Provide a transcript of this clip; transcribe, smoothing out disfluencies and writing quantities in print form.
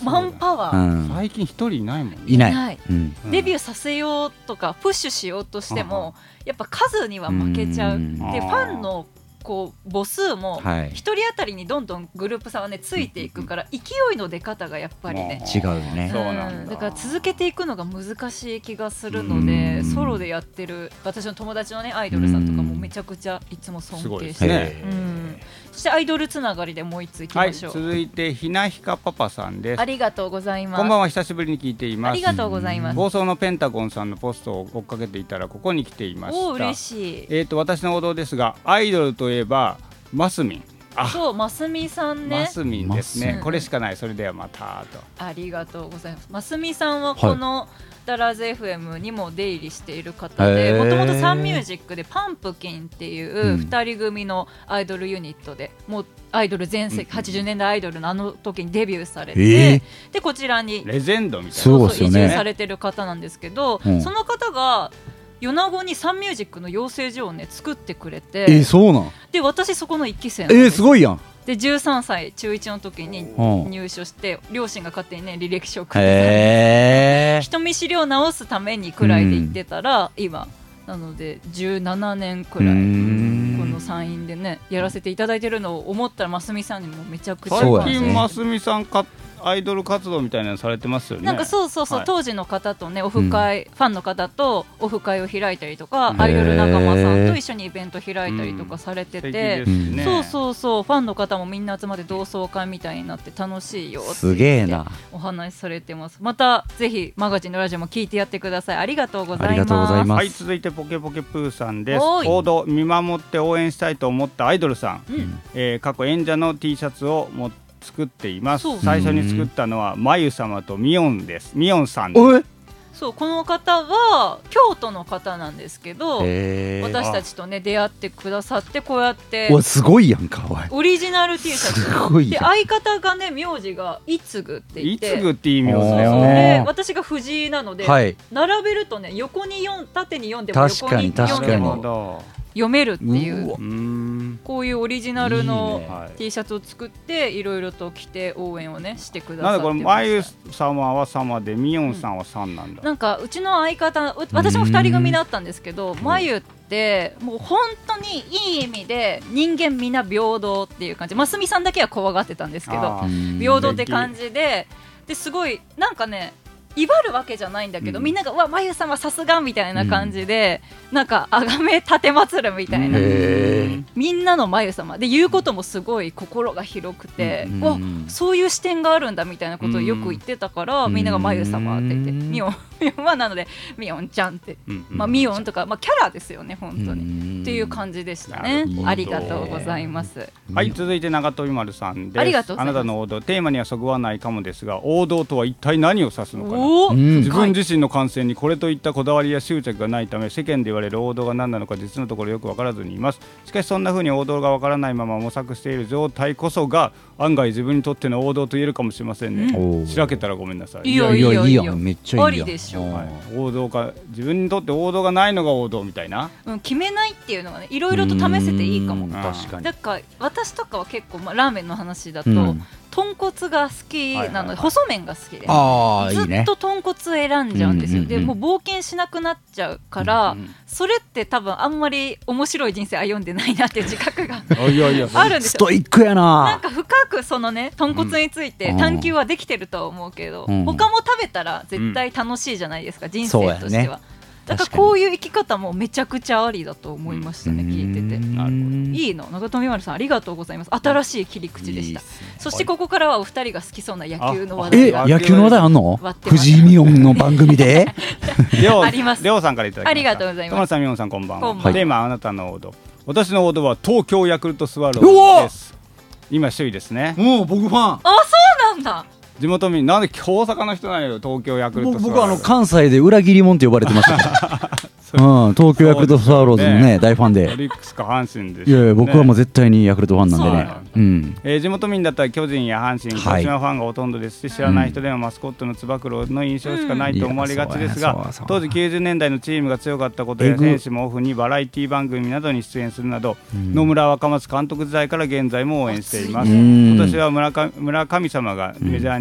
マンパワー、 最近一人いないもんね。 いない、 デビューさせようとかプッシュしようとしてもやっぱ数には負けちゃう。でファンのこう母数も1人当たりにどんどんグループ差はねついていくから勢いの出方がやっぱりね違うよね。 そうなんだ。 だから続けていくのが難しい気がするので、ソロでやってる私の友達のねアイドルさんとかもめちゃくちゃいつも尊敬して、そしてアイドルつながりでもう一ついきましょう。 続いてひなひかパパさんです。 ありがとうございます。 こんばんは、久しぶりに聞いています。 ありがとうございます。 放送のペンタゴンさんのポストを追っかけていたらここに来ていました。 お嬉しい。 私の王道ですが、アイドルといえばマスミン。 そうマスミさんね。 マスミンですね。これしかない。それではまたと。 ありがとうございます。マスミさんはこの、ダラーズ FM にも出入りしている方で、もともとサンミュージックでパンプキンっていう2人組のアイドルユニットで、もうアイドル全盛期、80年代アイドルのあの時にデビューされて、でこちらにレジェンドみたいなそう移住されてる方なんですけど、その方が米子にサンミュージックの養成所をね作ってくれて、 そうなん。 で私そこの1期生なんです。 すごいやん。 で13歳中1の時に入所して、両親が勝手にね履歴書をくれて、人見知りを直すためにくらいで行ってたら、今なので17年くらいこの山陰でねやらせていただいてるのを思ったら、ますみさんにもめちゃくちゃ最近ますみさんアイドル活動みたいなのされてますよね。 なんかそう、当時の方とねオフ会、ファンの方とオフ会を開いたりとか、アイドル仲間さんと一緒にイベント開いたりとかされてて、そうファンの方もみんな集まって同窓会みたいになって楽しいよって言ってお話しされてます。またぜひマガジンのラジオも聞いてやってください。ありがとうございます。 はい、続いてポケポケプーさんです。報道見守って応援したいと思ったアイドルさん、過去演者の T シャツを作っています。最初に作ったのはまゆ様とみおんです。みおんさんです。 そうこの方は京都の方なんですけど、私たちとね出会ってくださって、こうやってすごいやんかオリジナル T シャツで、相方がね名字がいつぐって言って、 いつぐっていい名字だよね。 で私が藤井なので、並べるとね横に4縦に4でも横に4でも読めるっていう、こういうオリジナルの T シャツを作っていろいろと着て応援をねしてくださってました。 なんでこれまゆ様は様でみおんさんはさんなんだ。 なんかうちの相方、私も2人組だったんですけど、まゆってもう本当にいい意味で人間みんな平等っていう感じ。ますみさんだけは怖がってたんですけど、平等って感じですごいなんかね威張るわけじゃないんだけど、みんなが「わまゆさんはさすが」みたいな感じで、なんかあがめ立てまつるみたいな、みんなのまゆ様で言うこともすごい心が広くて、わそういう視点があるんだみたいなことをよく言ってたから、みんながまゆ様って言って、みおんはなのでみおんちゃんって、みおんとか、キャラですよね本当にっていう感じでしたね。ありがとうございます。 はい、続いて長富丸さんです。 ありがとうございます。 あなたの王道、テーマにはそぐわないかもですが、王道とは一体何を指すのかな。自分自身の感性にこれといったこだわりや執着がないため、世間で言われる王道が何なのか実のところよく分からずにいます。しかしそんな風に王道が分からないまま模索している状態こそが案外自分にとっての王道と言えるかもしれませんね。しらけたらごめんなさい。 いいよいいよいいよ、 めっちゃいいやん。 ありでしょう。 王道か、自分にとって王道がないのが王道みたいな、 決めないっていうのがねいろいろと試せていいかも。 確かに。 だから私とかは結構、ラーメンの話だと、豚骨が好きなので、細麺が好きで、ずっと豚骨選んじゃうんですよ。でもう冒険しなくなっちゃうから、それって多分あんまり面白い人生歩んでないなっていう自覚があるんですよ。 ストイックやな。 なんか深くそのね豚骨について探求はできてるとは思うけど、他も食べたら絶対楽しいじゃないですか、人生としては。だからこういう生き方もめちゃくちゃありだと思いましたね、聞いてて。なるほど、いいの。長富丸さんありがとうございます。新しい切り口でした。そしてここからはお二人が好きそうな野球の話題が。 野球の話題あんの？藤井美音の番組であります。 レオさんからいただきました。 ありがとうございます。 友達さん、美音さんこんばんは。テーマあなたの王道。私の王道は東京ヤクルトスワローズです。今首位ですね。 もう僕ファン。 あ、そうなんだ。 地元民なんで大阪の人なんよ。東京ヤクルトスワローズ。 僕は関西で裏切り者って呼ばれてました東京ヤクルトスワローズのね大ファンで。 オリックスか阪神です。 いやいや僕はもう絶対にヤクルトファンなんでね。 地元民だったら巨人や阪神、広島ファンがほとんどですし、知らない人でもマスコットのつば九郎の印象しかないと思われがちですが、当時90年代のチームが強かったことや、選手もオフにバラエティ番組などに出演するなど、野村若松監督時代から現在も応援しています。今年は村神様がメジャー